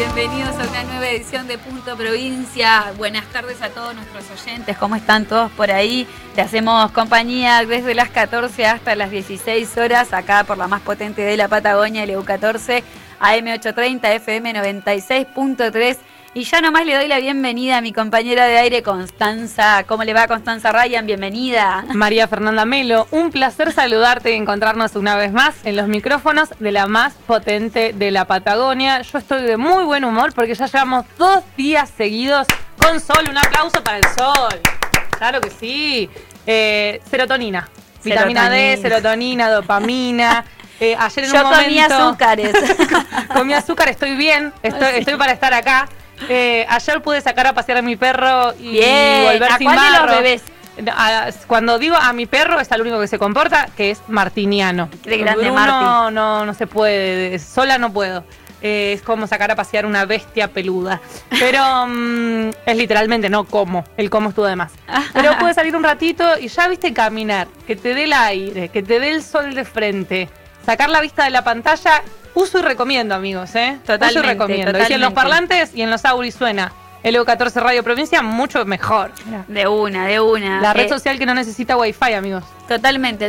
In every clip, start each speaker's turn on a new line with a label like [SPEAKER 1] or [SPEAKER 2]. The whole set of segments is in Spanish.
[SPEAKER 1] bienvenidos a una nueva edición de Punto Provincia. Buenas tardes a todos nuestros oyentes, ¿cómo están todos por ahí? Te hacemos compañía desde las 14 hasta las 16 horas, acá por la más potente de la Patagonia, el EU14, AM830, FM 96.3. Y ya nomás le doy la bienvenida a mi compañera de aire, Constanza. ¿Cómo le va, Constanza Ryan? Bienvenida.
[SPEAKER 2] María Fernanda Melo, un placer saludarte y encontrarnos una vez más en los micrófonos de la más potente de la Patagonia. Yo estoy de muy buen humor porque ya llevamos 2 días seguidos con sol. Un aplauso para el sol. Claro que sí. Serotonina. Vitamina D, serotonina, dopamina. Ayer en
[SPEAKER 1] Yo
[SPEAKER 2] un momento
[SPEAKER 1] comí azúcares.
[SPEAKER 2] Comí azúcar, estoy bien. Estoy para estar acá. Ayer pude sacar a pasear a mi perro y volver sin barro.
[SPEAKER 1] ¿A cuál de los bebés?
[SPEAKER 2] Cuando digo a mi perro es al único que se comporta, que es martiniano.
[SPEAKER 1] Qué grande,
[SPEAKER 2] Bruno
[SPEAKER 1] Martín.
[SPEAKER 2] no se puede, sola no puedo. Es como sacar a pasear una bestia peluda. Pero es literalmente, no como. El como estuvo de más. Pero pude salir un ratito y ya viste caminar, que te dé el aire, que te dé el sol de frente, sacar la vista de la pantalla. Uso y recomiendo, amigos,
[SPEAKER 1] Totalmente,
[SPEAKER 2] uso y recomiendo.
[SPEAKER 1] totalmente.
[SPEAKER 2] Y si en los parlantes y en los auris suena el EU14 Radio Provincia, mucho mejor.
[SPEAKER 1] De una.
[SPEAKER 2] La red social que no necesita wifi, amigos.
[SPEAKER 1] Totalmente.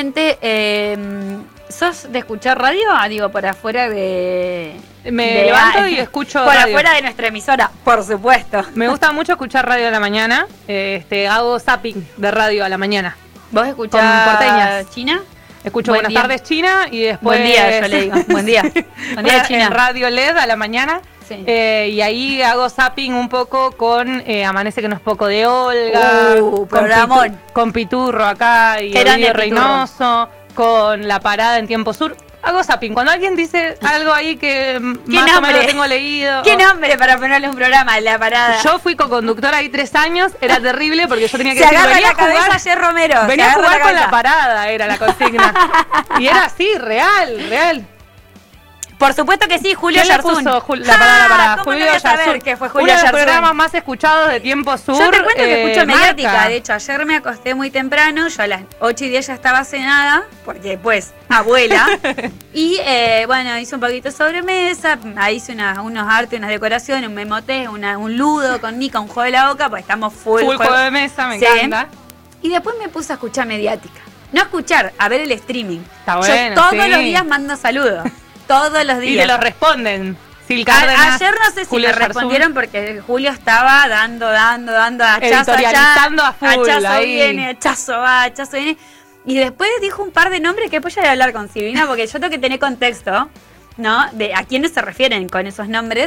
[SPEAKER 1] ¿Sos de escuchar radio? Digo, por afuera de...
[SPEAKER 2] Me levanto y escucho
[SPEAKER 1] por
[SPEAKER 2] radio.
[SPEAKER 1] afuera de nuestra emisora, por supuesto.
[SPEAKER 2] Me gusta mucho escuchar radio a la mañana. Hago zapping de radio a la mañana.
[SPEAKER 1] ¿Vos escuchás
[SPEAKER 2] Con porteñas.
[SPEAKER 1] China?
[SPEAKER 2] Escucho
[SPEAKER 1] Buen
[SPEAKER 2] Buenas
[SPEAKER 1] día.
[SPEAKER 2] tardes China y después...
[SPEAKER 1] Buen día, yo le digo. Buen día. Buen día, China.
[SPEAKER 2] En Radio LED a la mañana.
[SPEAKER 1] Sí.
[SPEAKER 2] Y ahí hago zapping un poco con Amanece que no es poco de Olga.
[SPEAKER 1] Programón.
[SPEAKER 2] Con Piturro acá y Ovidio Reynoso. Con La Parada en Tiempo Sur. Hago zapping. Cuando alguien dice algo ahí que más o menos tengo leído.
[SPEAKER 1] ¿Qué nombre para ponerle un programa? La Parada.
[SPEAKER 2] Yo fui co-conductora ahí 3 años. Era terrible porque yo tenía que
[SPEAKER 1] Se
[SPEAKER 2] decir,
[SPEAKER 1] agarra
[SPEAKER 2] venía
[SPEAKER 1] la cabeza ayer Romero.
[SPEAKER 2] Venía a jugar con La Parada, era la consigna. Y era así, real.
[SPEAKER 1] Por supuesto que sí, Julio
[SPEAKER 2] ¿Quién le
[SPEAKER 1] Yarzún.
[SPEAKER 2] puso la palabra para
[SPEAKER 1] ¿cómo
[SPEAKER 2] Julio
[SPEAKER 1] no voy a saber
[SPEAKER 2] Yarzún?
[SPEAKER 1] que fue Julio
[SPEAKER 2] Uno de los
[SPEAKER 1] Yarzún?
[SPEAKER 2] programas más escuchados de Tiempo Sur.
[SPEAKER 1] Yo te cuento que escucho Mediática.
[SPEAKER 2] marca.
[SPEAKER 1] De hecho, ayer me acosté muy temprano. Yo a las 8:10 ya estaba cenada, porque después, abuela. Y bueno, hice un poquito de sobremesa. Ahí hice unos artes, unas decoraciones, un memoté, un ludo con Nica, un juego de la boca, pues estamos full
[SPEAKER 2] juego de mesa, me encanta.
[SPEAKER 1] Y después me puse a escuchar Mediática. No a escuchar, a ver el streaming.
[SPEAKER 2] Está bueno,
[SPEAKER 1] Yo todos
[SPEAKER 2] sí.
[SPEAKER 1] los días mando saludos. Todos los días.
[SPEAKER 2] Y te lo responden. Sil Cárdenas,
[SPEAKER 1] Ayer no sé si
[SPEAKER 2] Julio
[SPEAKER 1] me respondieron porque Julio estaba dando hachazo
[SPEAKER 2] editorializando
[SPEAKER 1] allá,
[SPEAKER 2] a full,
[SPEAKER 1] hachazo
[SPEAKER 2] ahí.
[SPEAKER 1] viene, hachazo va, hachazo viene. Y después dijo un par de nombres que después ya voy a hablar con Silvina porque yo tengo que tener contexto, ¿no? De a quiénes se refieren con esos nombres.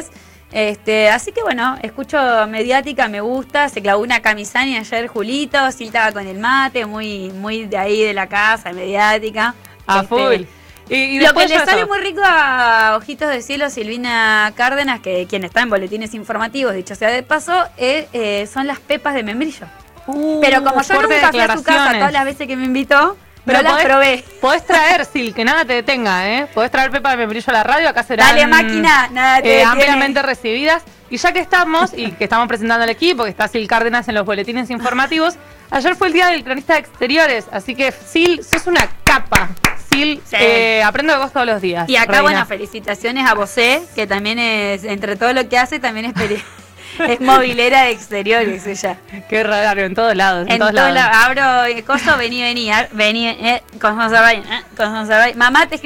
[SPEAKER 1] Así que bueno, escucho Mediática, me gusta. Se clavó una Camisani ayer Julito, sí estaba con el mate, muy de ahí de la casa, Mediática.
[SPEAKER 2] A full. Y
[SPEAKER 1] Lo que
[SPEAKER 2] después
[SPEAKER 1] le sale muy rico a Ojitos de Cielo, Silvina Cárdenas, que quien está en boletines informativos, dicho sea de paso, son las pepas de membrillo. Pero como yo nunca fui a su casa todas las veces que me invitó, pero las probé.
[SPEAKER 2] Podés traer, Sil, que nada te detenga, Podés traer pepa de membrillo a la radio, acá serán
[SPEAKER 1] Dale, máquina, nada te detiene.
[SPEAKER 2] ampliamente recibidas. Y ya que estamos, y que estamos presentando al equipo, que está Sil Cárdenas en los boletines informativos, ayer fue el día del cronista de exteriores, así que Sil, sos una capa. Sil,
[SPEAKER 1] Sí.
[SPEAKER 2] aprendo de vos todos los días.
[SPEAKER 1] Y acá,
[SPEAKER 2] reina.
[SPEAKER 1] bueno, felicitaciones a Bosé, que también es, entre todo lo que hace, también es movilera de exteriores ella.
[SPEAKER 2] Qué raro, en todos lados.
[SPEAKER 1] En todos lados. Abro el coso, vení, Constanza Ryan. Mamá, te